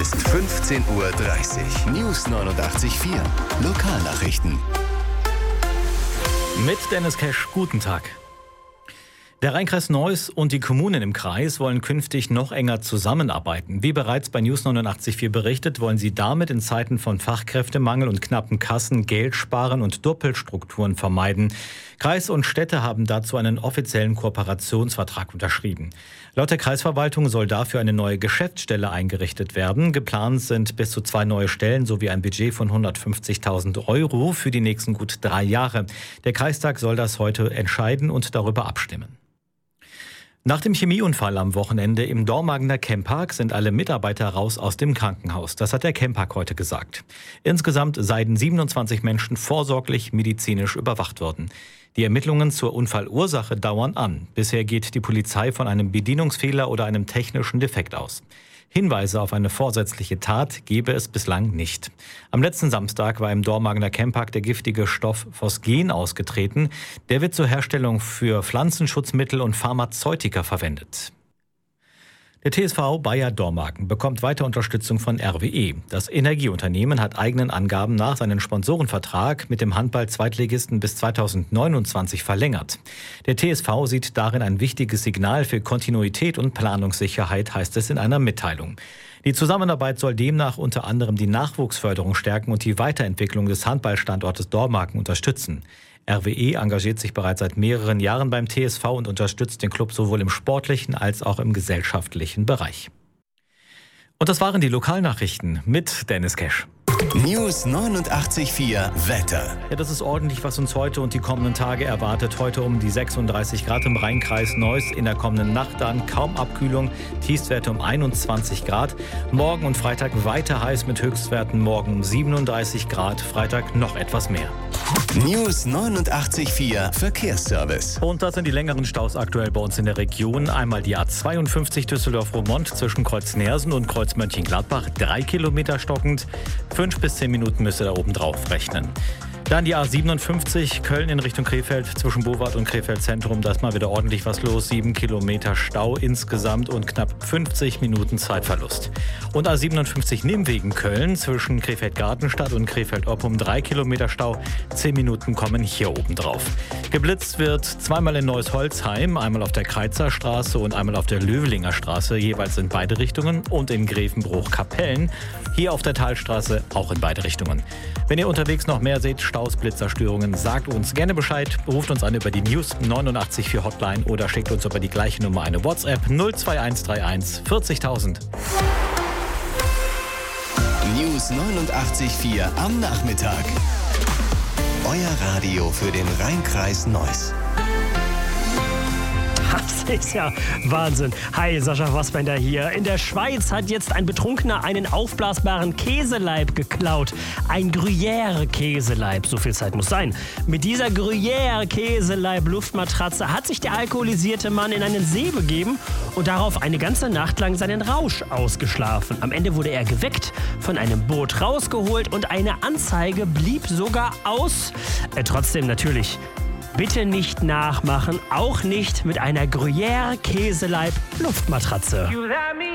Ist 15:30 Uhr. News 89.4. Lokalnachrichten. Mit Dennis Kesch, guten Tag. Der Rheinkreis Neuss und die Kommunen im Kreis wollen künftig noch enger zusammenarbeiten. Wie bereits bei News 89.4 berichtet, wollen sie damit in Zeiten von Fachkräftemangel und knappen Kassen Geld sparen und Doppelstrukturen vermeiden. Kreis und Städte haben dazu einen offiziellen Kooperationsvertrag unterschrieben. Laut der Kreisverwaltung soll dafür eine neue Geschäftsstelle eingerichtet werden. Geplant sind bis zu 2 neue Stellen sowie ein Budget von 150.000 Euro für die nächsten gut 3 Jahre. Der Kreistag soll das heute entscheiden und darüber abstimmen. Nach dem Chemieunfall am Wochenende im Dormagener Chempark sind alle Mitarbeiter raus aus dem Krankenhaus. Das hat der Chempark heute gesagt. Insgesamt seien 27 Menschen vorsorglich medizinisch überwacht worden. Die Ermittlungen zur Unfallursache dauern an. Bisher geht die Polizei von einem Bedienungsfehler oder einem technischen Defekt aus. Hinweise auf eine vorsätzliche Tat gebe es bislang nicht. Am letzten Samstag war im Dormagener Chempark der giftige Stoff Phosgen ausgetreten. Der wird zur Herstellung für Pflanzenschutzmittel und Pharmazeutika verwendet. Der TSV Bayer Dormagen bekommt weiter Unterstützung von RWE. Das Energieunternehmen hat eigenen Angaben nach seinen Sponsorenvertrag mit dem Handball-Zweitligisten bis 2029 verlängert. Der TSV sieht darin ein wichtiges Signal für Kontinuität und Planungssicherheit, heißt es in einer Mitteilung. Die Zusammenarbeit soll demnach unter anderem die Nachwuchsförderung stärken und die Weiterentwicklung des Handballstandortes Dormagen unterstützen. RWE engagiert sich bereits seit mehreren Jahren beim TSV und unterstützt den Club sowohl im sportlichen als auch im gesellschaftlichen Bereich. Und das waren die Lokalnachrichten mit Dennis Kesch. News 89.4 Wetter. Ja, das ist ordentlich, was uns heute und die kommenden Tage erwartet. Heute um die 36 Grad im Rheinkreis Neuss. In der kommenden Nacht dann kaum Abkühlung. Tiefstwerte um 21 Grad. Morgen und Freitag weiter heiß mit Höchstwerten. Morgen um 37 Grad. Freitag noch etwas mehr. News 89.4 Verkehrsservice. Und das sind die längeren Staus aktuell bei uns in der Region. Einmal die A52 Düsseldorf-Roermond zwischen Kreuz Neersen und Kreuz Mönchengladbach. 3 Kilometer stockend. 5 bis 10 Minuten müsst ihr da oben drauf rechnen. Dann die A57 Köln in Richtung Krefeld zwischen Bowart und Krefeld Zentrum. Da ist mal wieder ordentlich was los. 7 Kilometer Stau insgesamt und knapp 50 Minuten Zeitverlust. Und A57 Nimwegen Köln zwischen Krefeld Gartenstadt und Krefeld Oppum. 3 Kilometer Stau. 10 Minuten kommen hier oben drauf. Geblitzt wird zweimal in Neuss-Holzheim, einmal auf der Kreizer Straße und einmal auf der Löwelinger Straße, jeweils in beide Richtungen. Und in Grevenbruch-Kapellen, hier auf der Talstraße, auch in beide Richtungen. Wenn ihr unterwegs noch mehr seht, Staus, Blitzerstörungen, sagt uns gerne Bescheid. Ruft uns an über die News 89.4 Hotline oder schickt uns über die gleiche Nummer eine WhatsApp 02131 40.000. News 89.4 am Nachmittag. Euer Radio für den Rheinkreis Neuss. Das ist ja Wahnsinn. Hi, Sascha Fassbender hier. In der Schweiz hat jetzt ein Betrunkener einen aufblasbaren Käseleib geklaut. Ein Gruyère-Käseleib, so viel Zeit muss sein. Mit dieser Gruyère-Käseleib-Luftmatratze hat sich der alkoholisierte Mann in einen See begeben und darauf eine ganze Nacht lang seinen Rausch ausgeschlafen. Am Ende wurde er geweckt, von einem Boot rausgeholt und eine Anzeige blieb sogar aus. Trotzdem natürlich. Bitte nicht nachmachen, auch nicht mit einer Gruyère-Käseleib-Luftmatratze.